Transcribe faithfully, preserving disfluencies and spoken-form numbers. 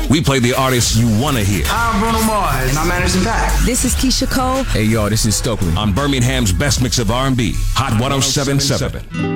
We play the artists you want to hear. I'm Bruno Mars, and I'm Anderson .Paak. This is Keisha Cole. Hey, y'all, this is Stokely. On Birmingham's best mix of R and B, Hot ten seventy-seven.